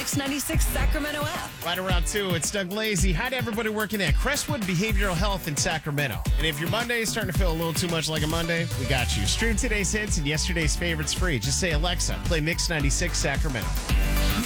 Mix 96 Sacramento app. Right around 2, it's Doug Lazy. Hi to everybody working at Crestwood Behavioral Health in Sacramento. And if your Monday is starting to feel a little too much like a Monday, we got you. Stream today's hits and yesterday's favorites free. Just say, Alexa, play Mix 96 Sacramento.